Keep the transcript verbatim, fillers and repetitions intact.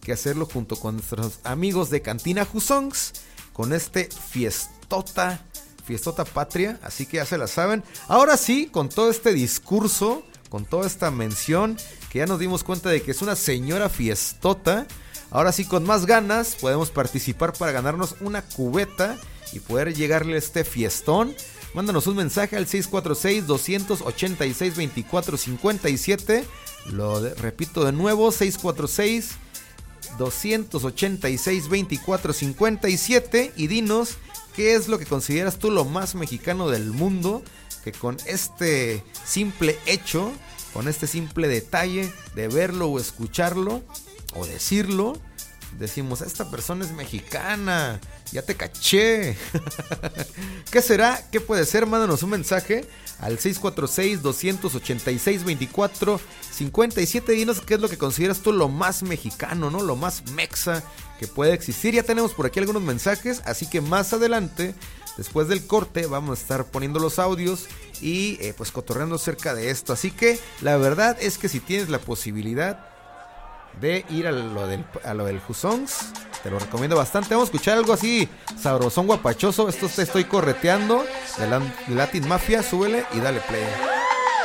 que hacerlo junto con nuestros amigos de Cantina Whosongs, con este fiestota, fiestota patria, así que ya se la saben. Ahora sí, con todo este discurso, con toda esta mención, que ya nos dimos cuenta de que es una señora fiestota, ahora sí con más ganas podemos participar para ganarnos una cubeta y poder llegarle a este fiestón. Mándanos un mensaje al seis cuatro seis, dos ocho seis, dos cuatro cinco siete. Lo de, repito de nuevo, seis cuatro seis, dos ocho seis, dos cuatro cinco siete. Y dinos qué es lo que consideras tú lo más mexicano del mundo, que con este simple hecho, con este simple detalle de verlo o escucharlo o decirlo, decimos, esta persona es mexicana, ya te caché. ¿Qué será? ¿Qué puede ser? Mándanos un mensaje al seis cuatro seis, dos ocho seis, dos cuatro cinco siete. Dinos qué es lo que consideras tú lo más mexicano, ¿no? Lo más mexa que puede existir. Ya tenemos por aquí algunos mensajes, así que más adelante, después del corte, vamos a estar poniendo los audios y eh, pues cotorreando acerca de esto. Así que la verdad es que si tienes la posibilidad de ir a lo del, a lo del Whosongs, te lo recomiendo bastante. Vamos a escuchar algo así sabrosón, guapachoso. Esto te estoy correteando de, la, de Latin Mafia. Súbele y dale play.